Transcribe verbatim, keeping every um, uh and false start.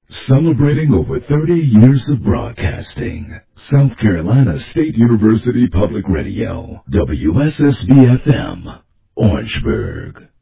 Celebrating over thirty years of broadcasting. South Carolina State University Public Radio, W S S B F M, Orangeburg.